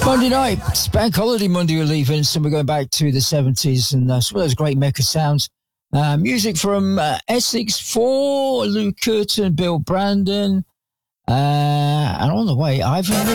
Monday night, it's Bank Holiday Monday we're leaving, so we're going back to the 70s and some of those great Mecca sounds. Music from Essex 4, Lou Curtin, Bill Brandon, and on the way, Ivan